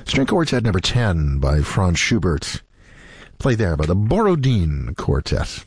String Quartet number 10 by Franz Schubert. Played there by the Borodin Quartet.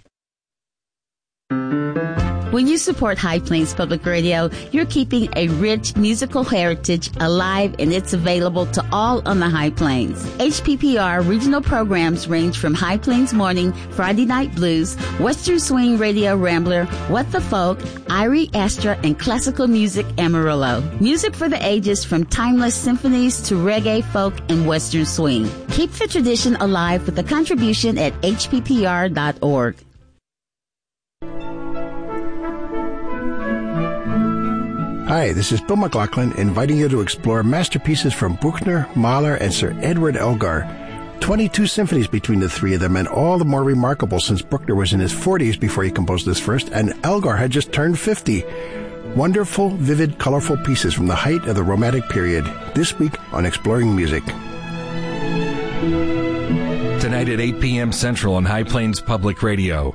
When you support High Plains Public Radio, you're keeping a rich musical heritage alive, and it's available to all on the High Plains. HPPR regional programs range from High Plains Morning, Friday Night Blues, Western Swing Radio Rambler, What the Folk, Irie Astra, and classical music Amarillo. Music for the ages from timeless symphonies to reggae, folk, and Western swing. Keep the tradition alive with a contribution at hppr.org. Hi, this is Bill McLaughlin inviting you to explore masterpieces from Bruckner, Mahler, and Sir Edward Elgar. 22 symphonies between the three of them, and all the more remarkable since Bruckner was in his 40s before he composed his first, and Elgar had just turned 50. Wonderful, vivid, colorful pieces from the height of the Romantic period. This week on Exploring Music. Tonight at 8 p.m. Central on High Plains Public Radio.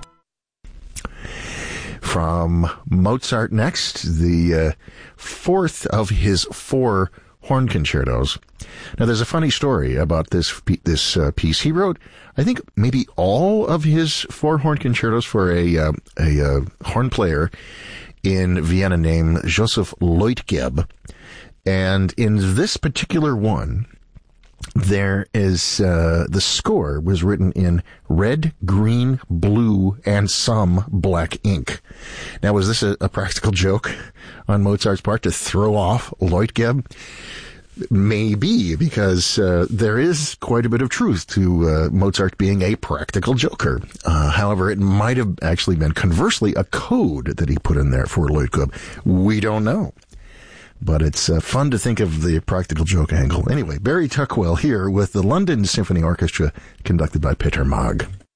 From Mozart next, the fourth of his 4 horn concertos. Now, there's a funny story about this piece. He wrote, I think, maybe all of his 4 horn concertos for a horn player in Vienna named Joseph Leutgeb. And in this particular one, there is the score was written in red, green, blue, and some black ink. Now, was this a practical joke on Mozart's part to throw off Leutgeb? Maybe, because there is quite a bit of truth to Mozart being a practical joker. However, it might have actually been conversely a code that he put in there for Leutgeb. We don't know. But it's fun to think of the practical joke angle. Anyway, Barry Tuckwell here with the London Symphony Orchestra, conducted by Peter Maag.